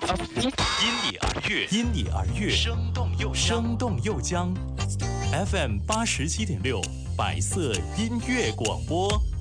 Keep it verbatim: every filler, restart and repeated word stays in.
因你而悦， 因你而悦， 生动又生动又将。F M 八十七点六，百色音乐广播。